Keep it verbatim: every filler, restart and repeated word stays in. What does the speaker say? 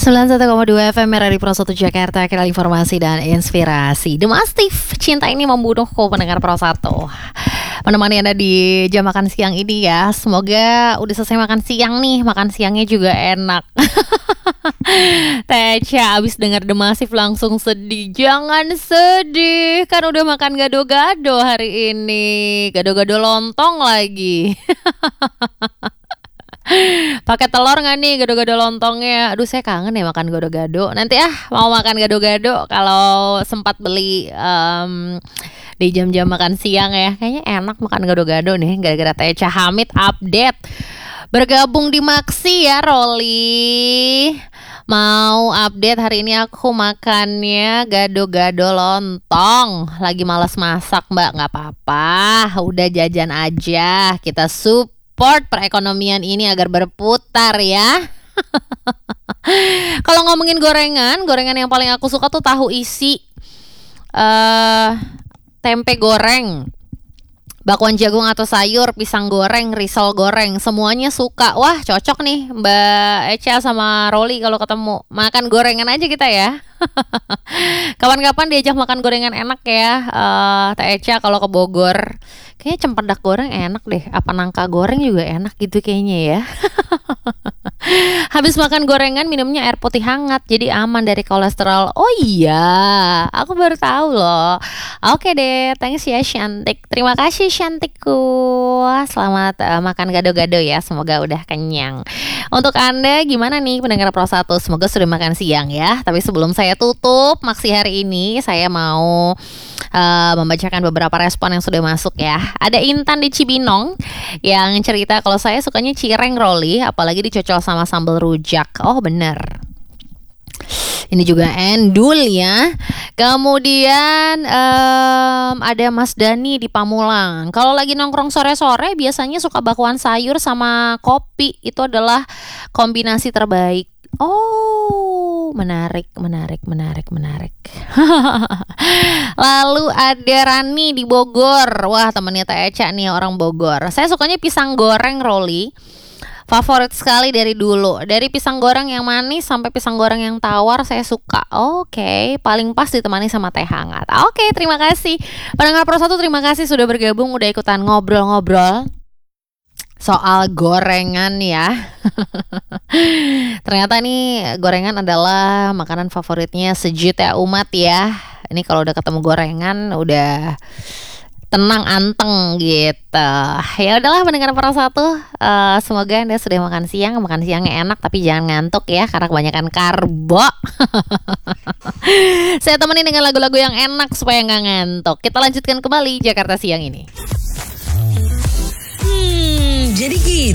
sembilan puluh satu koma dua F M Radio Pro satu Jakarta, kenal informasi dan inspirasi. The Mastiff, cinta ini membunuhku, pendengar Pro satu. Menemani Anda di jam makan siang ini ya. Semoga udah selesai makan siang nih, makan siangnya juga enak. Teca abis dengar The Mastiff langsung sedih. Jangan sedih, kan udah makan gado-gado hari ini. Gado-gado lontong lagi. Pakai telur nggak nih gado-gado lontongnya? Aduh, saya kangen ya makan gado-gado. Nanti ah mau makan gado-gado kalau sempat beli um, di jam-jam makan siang ya. Kayaknya enak makan gado-gado nih gara-gara Teca Hamid update. Bergabung di Maksi ya Rolly. Mau update hari ini aku makannya gado-gado lontong. Lagi malas masak mbak, nggak apa-apa. Udah jajan aja. Kita sup support perekonomian ini agar berputar ya. Kalau ngomongin gorengan, gorengan yang paling aku suka tuh tahu isi, uh, tempe goreng, bakwan jagung atau sayur, pisang goreng, risol goreng, semuanya suka. Wah cocok nih Mbak Echa sama Rolly kalau ketemu. Makan gorengan aja kita ya. Kapan-kapan diajak makan gorengan enak ya, uh, Teh Echa kalau ke Bogor. Kayaknya cempedak goreng enak deh. Apa nangka goreng juga enak gitu kayaknya ya. Habis makan gorengan minumnya air putih hangat, jadi aman dari kolesterol. Oh iya, aku baru tahu loh. Oke deh, thanks ya Shantik. Terima kasih Shantikku. Selamat uh, makan gado-gado ya. Semoga udah kenyang. Untuk Anda gimana nih pendengar Pro satu? Semoga sudah makan siang ya. Tapi sebelum saya tutup Maksi hari ini, saya mau uh, membacakan beberapa respon yang sudah masuk ya. Ada Intan di Cibinong yang cerita kalau saya sukanya cireng Rolly, apalagi dicocol sama sambal rujak. Oh bener. Ini juga endul ya. Kemudian um, ada Mas Dani di Pamulang. Kalau lagi nongkrong sore-sore biasanya suka bakwan sayur sama kopi. Itu adalah kombinasi terbaik. Oh, menarik, menarik, menarik, menarik. Lalu ada Rani di Bogor. Wah, temannya Teh Echa nih, orang Bogor. Saya sukanya pisang goreng Rolly. Favorit sekali dari dulu. Dari pisang goreng yang manis sampai pisang goreng yang tawar saya suka. Oke, okay. Paling pas ditemani sama teh hangat. Oke, okay, terima kasih. Pendengar Pro satu, terima kasih sudah bergabung, udah ikutan ngobrol-ngobrol soal gorengan ya. Ternyata nih gorengan adalah makanan favoritnya sejuta umat ya. Ini kalau udah ketemu gorengan udah tenang anteng gitu. Ya udahlah pendengar Pro satu, uh, semoga Anda sudah makan siang, makan siangnya enak tapi jangan ngantuk ya karena kebanyakan karbo. Saya temenin dengan lagu-lagu yang enak supaya nggak ngantuk. Kita lanjutkan kembali Jakarta Siang ini. Hmm, jadi gitu.